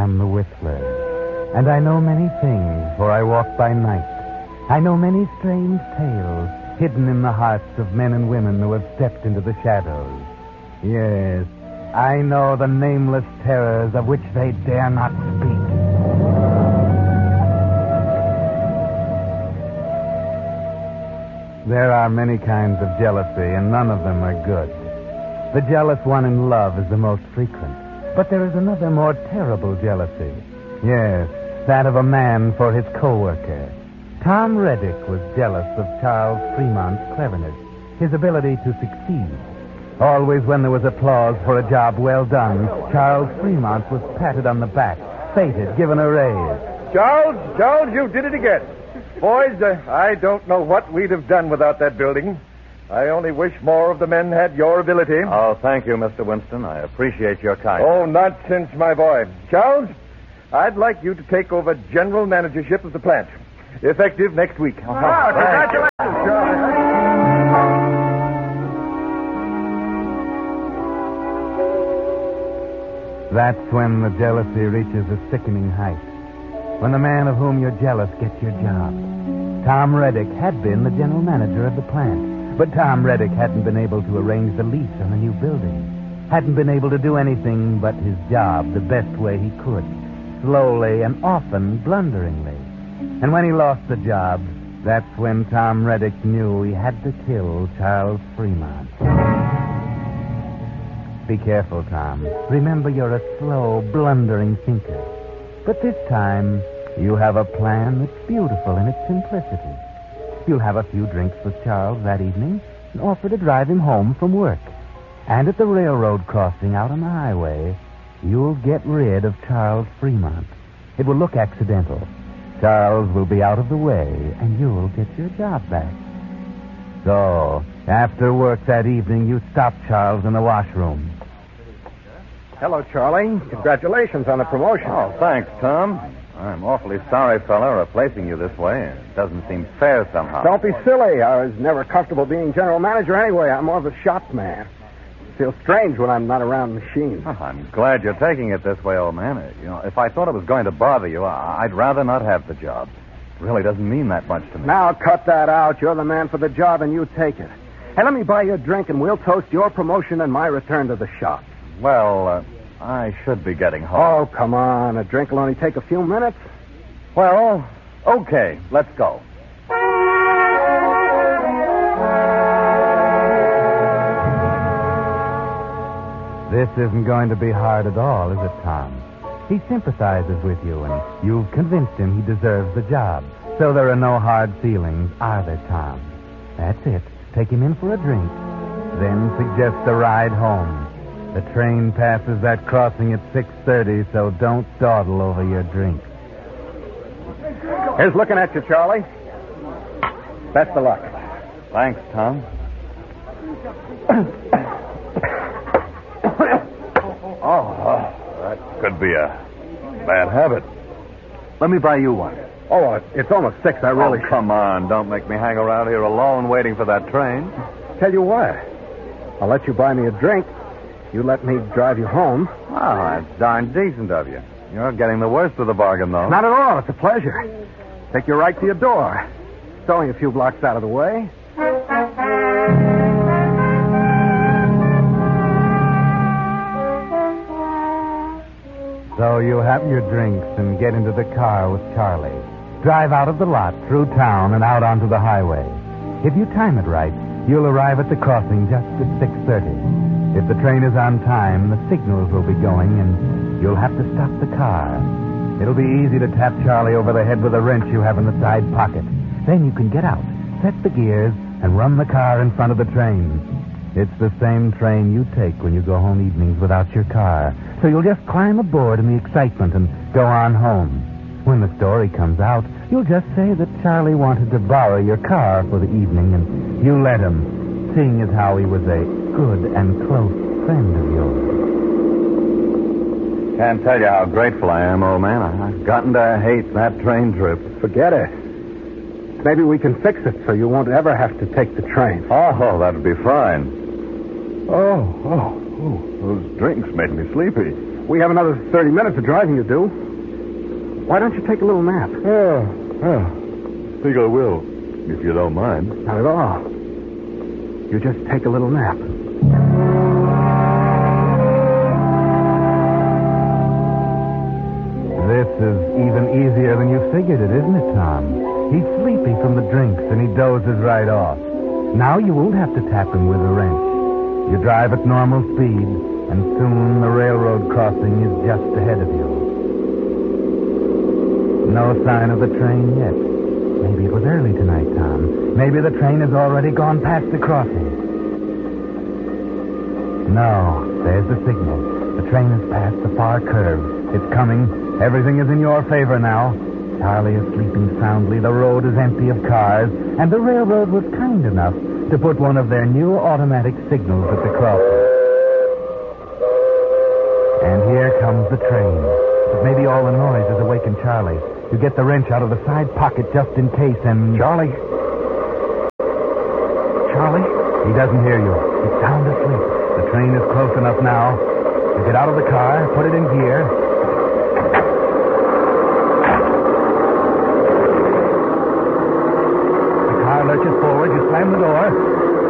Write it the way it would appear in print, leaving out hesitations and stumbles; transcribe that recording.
am the Whistler. And I know many things, for I walk by night. I know many strange tales hidden in the hearts of men and women who have stepped into the shadows. Yes, I know the nameless terrors of which they dare not speak. There are many kinds of jealousy, and none of them are good. The jealous one in love is the most frequent. But there is another more terrible jealousy. Yes, that of a man for his co-worker. Tom Reddick was jealous of Charles Fremont's cleverness, his ability to succeed. Always when there was applause for a job well done, Charles Fremont was patted on the back, feted, given a raise. Charles, you did it again. Boys, I don't know what we'd have done without that building. I only wish more of the men had your ability. Oh, thank you, Mr. Winston. I appreciate your kindness. Oh, nonsense, my boy. Charles, I'd like you to take over general managership of the plant, effective next week. Congratulations, Charlie. That's when the jealousy reaches a sickening height. When the man of whom you're jealous gets your job. Tom Reddick had been the general manager of the plant, but Tom Reddick hadn't been able to arrange the lease on the new building. Hadn't been able to do anything but his job the best way he could, slowly and often blunderingly. And when he lost the job, that's when Tom Reddick knew he had to kill Charles Fremont. Be careful, Tom. Remember, you're a slow, blundering thinker. But this time, you have a plan that's beautiful in its simplicity. You'll have a few drinks with Charles that evening and offer to drive him home from work. And at the railroad crossing out on the highway, you'll get rid of Charles Fremont. It will look accidental. Charles will be out of the way, and you'll get your job back. So, after work that evening, you stop Charles in the washroom. Hello, Charlie. Congratulations on the promotion. Oh, thanks, Tom. I'm awfully sorry, fella, replacing you this way. It doesn't seem fair somehow. Don't be silly. I was never comfortable being general manager anyway. I'm more of a shop man. It feels strange when I'm not around machines. Oh, I'm glad you're taking it this way, old man. If I thought it was going to bother you, I'd rather not have the job. It really doesn't mean that much to me. Now cut that out. You're the man for the job, and you take it. Hey, let me buy you a drink, and we'll toast your promotion and my return to the shop. Well, I should be getting home. Oh, come on. A drink will only take a few minutes. Well, okay. Let's go. This isn't going to be hard at all, is it, Tom? He sympathizes with you, and you've convinced him he deserves the job. So there are no hard feelings, are there, Tom? That's it. Take him in for a drink. Then suggest a ride home. The train passes that crossing at 6:30, so don't dawdle over your drink. Here's looking at you, Charlie. Best of luck. Thanks, Tom. That could be a bad habit. Let me buy you one. Oh, it's almost 6. I really... Oh, come on. Don't make me hang around here alone waiting for that train. Tell you what. I'll let you buy me a drink. You let me drive you home. Oh, that's darn decent of you. You're getting the worst of the bargain, though. Not at all. It's a pleasure. Take you right to your door. It's only a few blocks out of the way. So you have your drinks and get into the car with Charlie. Drive out of the lot, through town, and out onto the highway. If you time it right, you'll arrive at the crossing just at 6:30. If the train is on time, the signals will be going, and you'll have to stop the car. It'll be easy to tap Charlie over the head with a wrench you have in the side pocket. Then you can get out, set the gears, and run the car in front of the train. It's the same train you take when you go home evenings without your car. So you'll just climb aboard in the excitement and go on home. When the story comes out, you'll just say that Charlie wanted to borrow your car for the evening, and you let him, seeing as how he was a good and close friend of yours. Can't tell you how grateful I am, old man. I've gotten to hate that train trip. Forget it. Maybe we can fix it so you won't ever have to take the train. Oh, that'd be fine. Oh, those drinks made me sleepy. We have another 30 minutes of driving to do. Why don't you take a little nap? Yeah. Think I will, if you don't mind. Not at all. You just take a little nap. This is even easier than you figured it, isn't it, Tom? He's sleepy from the drinks, and he dozes right off. Now you won't have to tap him with a wrench. You drive at normal speed, and soon the railroad crossing is just ahead of you. No sign of the train yet. Maybe it was early tonight, Tom. Maybe the train has already gone past the crossing. No, there's the signal. The train has passed the far curve. It's coming. Everything is in your favor now. Charlie is sleeping soundly. The road is empty of cars. And the railroad was kind enough to put one of their new automatic signals at the crossing. And here comes the train. But maybe all the noise has awakened Charlie. You get the wrench out of the side pocket just in case and... Charlie? Charlie? He doesn't hear you. He's sound asleep. The train is close enough now. You get out of the car, put it in gear,